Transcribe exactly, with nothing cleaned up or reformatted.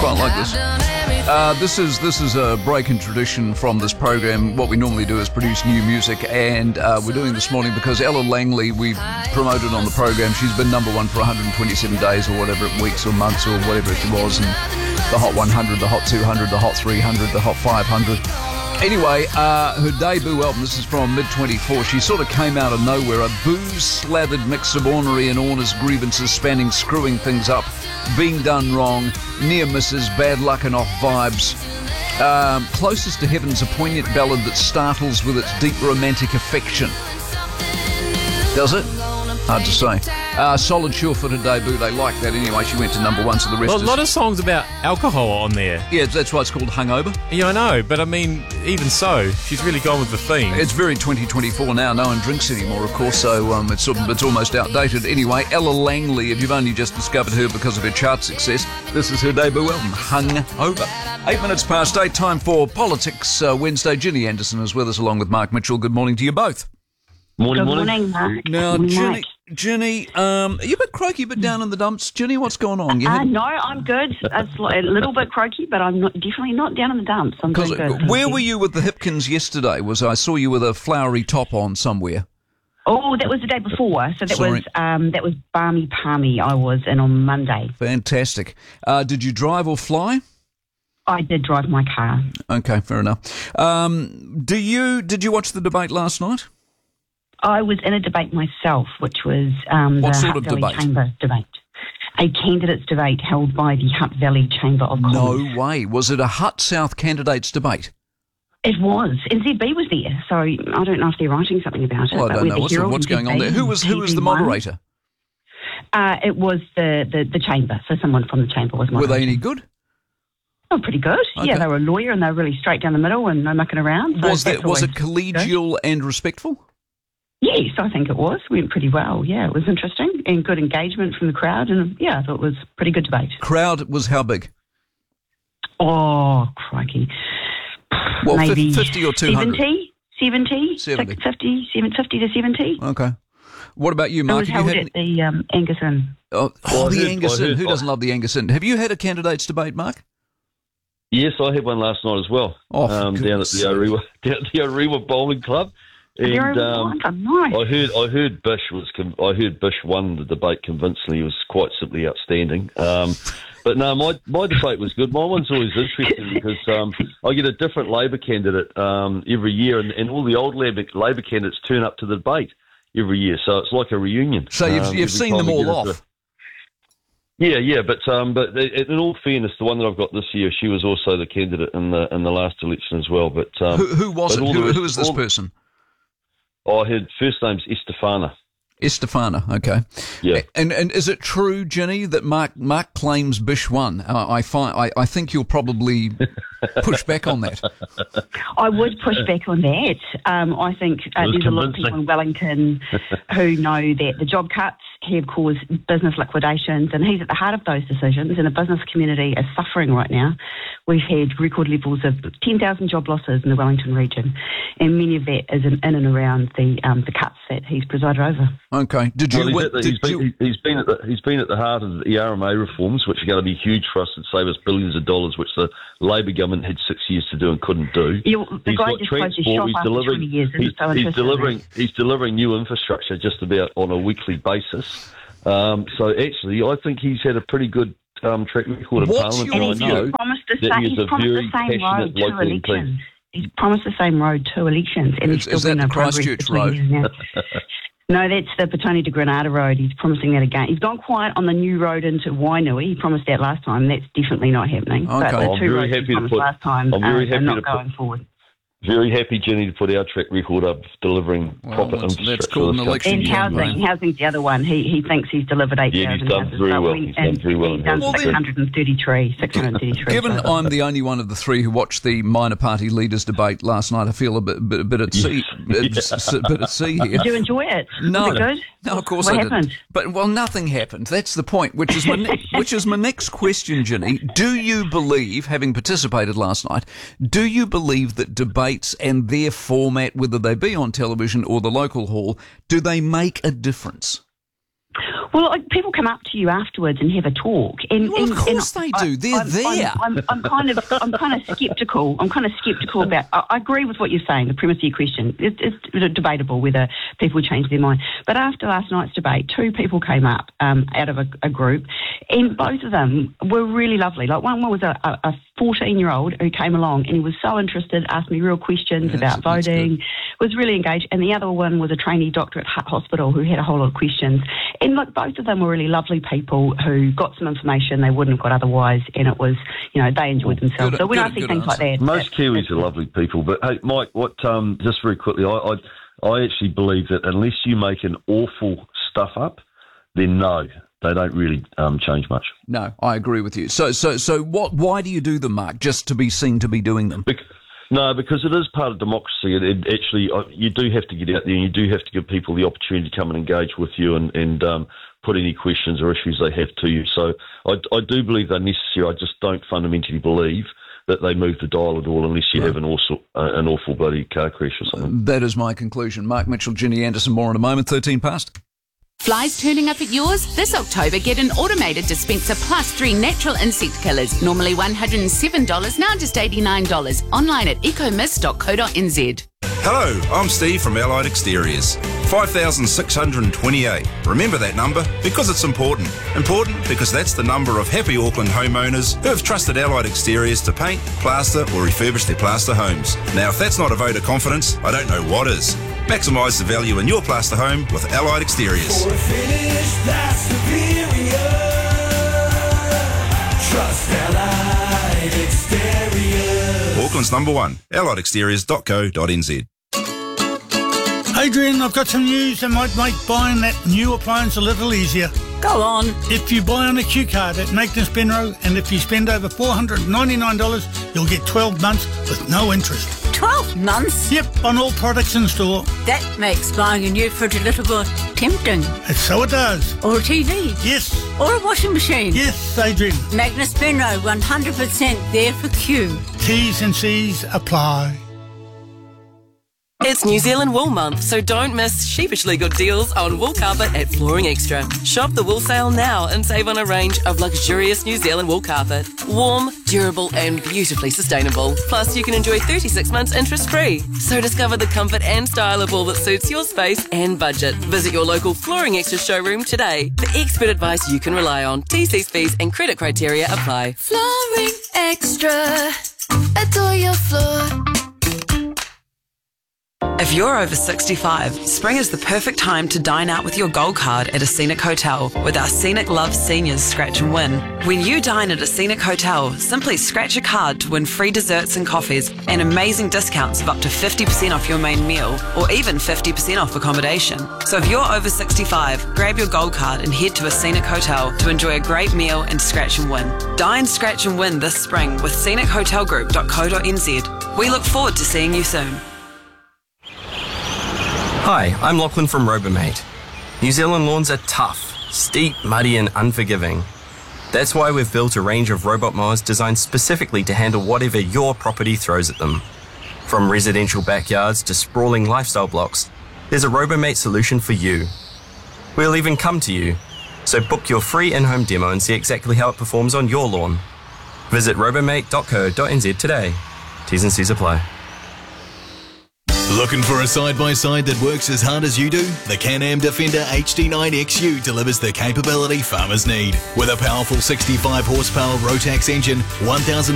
quite like this. Uh, this is this is a break in tradition from this program. What we normally do is produce new music, and uh, we're doing this morning because Ella Langley, we've promoted on the program. She's been number one for one hundred twenty-seven days or whatever, weeks or months or whatever she was, and the Hot one hundred, the Hot two hundred, the Hot three hundred, the Hot five hundred. Anyway, uh, her debut album, this is from mid twenty-four, she sort of came out of nowhere, a booze-slathered mix of ornery and honest grievances spanning screwing things up, being done wrong, near misses, bad luck and off vibes. Um, closest to heaven's a poignant ballad that startles with its deep romantic affection. Does it? Hard to say. Uh, solid sure-footed debut. They like that anyway. She went to number one, so the rest Well, is... a lot of songs about alcohol on there. Yeah, that's why it's called Hungover. Yeah, I know, but I mean, even so, she's really gone with the theme. It's very twenty twenty-four now. No one drinks anymore, of course, so um, it's, sort of, it's almost outdated. Anyway, Ella Langley, if you've only just discovered her because of her chart success, this is her debut album, Hungover. Eight minutes past eight, time for Politics uh, Wednesday. Ginny Anderson is with us along with Mark Mitchell. Good morning to you both. Morning, Good morning. morning, Mark. Now, Good Ginny, night. Ginny, um, are you a bit croaky, but down in the dumps? Ginny, what's going on? You Uh, had- no, I'm good. It's li- a little bit croaky, but I'm not, definitely not down in the dumps. I'm doing good. Where were you with the Hipkins yesterday? Was I saw you with a flowery top on somewhere? Oh, that was the day before. So that Sorry. was um, that was Barmy Palmy. I was in on Monday. Fantastic. Uh, did you drive or fly? I did drive my car. Okay, fair enough. Um, do you did you watch the debate last night? I was in a debate myself, which was um, What the sort Hutt of Valley debate? Chamber debate. A candidates debate held by the Hutt Valley Chamber of Commerce. No way. Was it a Hutt South candidates debate? It was. And Z B was there, so I don't know if they're writing something about it. Well, I but don't with know the what's, Herald what's and going on there. Z B Who was who was the T V one, moderator? Uh, it was the, the, the chamber, so someone from the chamber was Were moderating. they any good? Oh, pretty good. Okay. Yeah, they were a lawyer and they were really straight down the middle and no mucking around. So Was that's that was it always good. collegial and respectful? Yes, I think it was. Went pretty well. Yeah, it was interesting and good engagement from the crowd. And yeah, I thought it was a pretty good debate. Crowd was how big? Oh, crikey. Well, fif- Maybe fifty or two hundred? seventy, seventy, seventy. fifty, fifty to seventy. Okay. What about you, It Mark? was Have you held had at the um, Angus Inn. oh, oh, Well, I the heard- Angus I Inn. heard- Who doesn't love the Angus Inn? Have you had a candidates debate, Mark? Yes, I had one last night as well. Oh, for um, down at goodness the sake. Orewa, down at the Orewa Bowling Club. And Very um, nice. I heard, I heard Bish was, con- I heard Bish won the debate convincingly. He was quite simply outstanding. Um, but no, my my debate was good. My one's always interesting because um, I get a different Labor candidate um, every year, and, and all the old Labor, Labor candidates turn up to the debate every year. So it's like a reunion. So you've, Um, you've every seen time them we all get off. into- Yeah, yeah, but um, but in all fairness, the one that I've got this year, she was also the candidate in the in the last election as well. But um, Who, who was but it? all the Who, rest- who is this all- person? I had first name's Estefana. Estefana, okay. Yeah. And and is it true, Ginny, that Mark Mark claims Bish won? Uh, I find I, I think you'll probably push back on that. I would push back on that. Um, I think uh, It was there's a lot of convincing. people in Wellington who know that the job cuts have caused business liquidations, and he's at the heart of those decisions, and the business community is suffering right now. We've had record levels of ten thousand job losses in the Wellington region, and many of that is in, in and around the um, the cuts that he's presided over. Okay. Did you? Well, he's, win- at the, did he's, been, you he's been at the he's been at the heart of the E R M A reforms, which are going to be huge for us and save us billions of dollars, which the Labor government had six years to do and couldn't do. Yeah, the He's guy got just closed his transport, shop he's after delivering, twenty years. Isn't he's, it so he's interesting? delivering he's delivering new infrastructure just about on a weekly basis. Um, so actually, I think he's had a pretty good um, track record in What's Parliament. your And and he's I know view? promised the that same. he is He's a promised very the same road passionate to local M P. elections. He's promised the same road to elections, and Is- there's is still been that no the progress Christchurch between road? years now. No, that's the Petone to Granada road. He's promising that again. He's gone quiet on the new road into Wainui. He promised that last time. That's definitely not happening. Okay. But the I'm two very roads happy he to promised put- last time I'm very uh, are happy not to put- going forward. Very happy, Jenny, to put our track record up delivering Well, proper that's- infrastructure. that's called an to this election country. And Yeah, housing. right. Housing's the other one. He he thinks he's delivered eight thousand Yeah, he's done houses. very but well. we- He's done and very well He's in done housing. six hundred thirty-three. six hundred thirty-three. Given so- I'm the only one of the three who watched the minor party leaders debate last night, I feel a bit, bit, bit at sea, bit, bit at sea here. Did you enjoy it? No, Was it good? no, of course What I happened? didn't. But well, nothing happened. That's the point. Which is my ne- which is my next question, Ginny. Do you believe, having participated last night, do you believe that debates and their format, whether they be on television or the local hall, do they make a difference? Well, like, people come up to you afterwards and have a talk, and, Well, and of course and they do. I, They're I'm, there. I'm, I'm, I'm kind of, I'm kind of sceptical. I'm kind of sceptical about. I, I agree with what you're saying. The premise of your question, it, it's debatable whether people change their mind. But after last night's debate, two people came up um, out of a, a group, and both of them were really lovely. Like one, one was a, a fourteen-year-old who came along, and he was so interested, asked me real questions Yeah, about that's- that's voting, good. was really engaged. And the other one was a trainee doctor at Hutt Hospital who had a whole lot of questions. And look, both of them were really lovely people who got some information they wouldn't have got otherwise, and it was, you know, they enjoyed themselves. Good- so when good- I see good things like answer. that, Most that- Kiwis are lovely people, but hey, Mike, what? Um, just very quickly, I, I, I actually believe that unless you make an awful stuff up, then no, they don't really um, change much. No, I agree with you. So, so, so, what? Why do you do them, Mark? Just to be seen to be doing them? Bec- no, because it is part of democracy. It, it actually, uh, you do have to get out there, and you do have to give people the opportunity to come and engage with you and, and um, put any questions or issues they have to you. So, I, I do believe they're necessary. I just don't fundamentally believe that they move the dial at all unless you Right. have an awful, uh, an awful bloody car crash or something. That is my conclusion. Mark Mitchell, Ginny Anderson, more in a moment. thirteen past. Flies turning up at yours? This October, get an automated dispenser plus three natural insect killers. Normally one hundred seven dollars, now just eighty-nine dollars. Online at ecomist dot co dot n z. Hello, I'm Steve from Allied Exteriors. five thousand six hundred twenty-eight. Remember that number because it's important. Important because that's the number of happy Auckland homeowners who have trusted Allied Exteriors to paint, plaster or refurbish their plaster homes. Now, if that's not a vote of confidence, I don't know what is. Maximise the value in your plaster home with Allied Exteriors. For a finish that's superior, trust Allied Exteriors. Auckland's number one, allied exteriors dot co dot n z. Adrian, I've got some news that might make buying that new appliance a little easier. Go on. If you buy on a Q card at Nathan's Penro, and if you spend over four hundred ninety-nine dollars, you'll get twelve months with no interest. twelve months? Yep, on all products in store. That makes buying a new fridge a little more tempting. And so it does. Or a T V. Yes. Or a washing machine. Yes, Adrian. Magnus Penro, one hundred percent there for Q. T's and C's apply. It's New Zealand Wool Month, so don't miss sheepishly good deals on wool carpet at Flooring Extra. Shop the wool sale now and save on a range of luxurious New Zealand wool carpet. Warm, durable and beautifully sustainable. Plus, you can enjoy thirty-six months interest-free. So discover the comfort and style of wool that suits your space and budget. Visit your local Flooring Extra showroom today for expert advice you can rely on. T Cs, fees and credit criteria apply. Flooring Extra. Adore your floor. If you're over sixty-five, spring is the perfect time to dine out with your Gold Card at a Scenic Hotel with our Scenic Love Seniors Scratch and Win. When you dine at a Scenic Hotel, simply scratch a card to win free desserts and coffees and amazing discounts of up to fifty percent off your main meal or even fifty percent off accommodation. So if you're over sixty-five, grab your Gold Card and head to a Scenic Hotel to enjoy a great meal and scratch and win. Dine, scratch and win this spring with scenic hotel group dot co dot n z. We look forward to seeing you soon. Hi, I'm Lachlan from Robomate. New Zealand lawns are tough, steep, muddy and unforgiving. That's why we've built a range of robot mowers designed specifically to handle whatever your property throws at them. From residential backyards to sprawling lifestyle blocks, there's a Robomate solution for you. We'll even come to you, so book your free in-home demo and see exactly how it performs on your lawn. Visit robomate dot co dot n z today. T's and C's apply. Looking for a side-by-side that works as hard as you do? The Can-Am Defender H D nine X U delivers the capability farmers need. With a powerful sixty-five horsepower Rotax engine, one thousand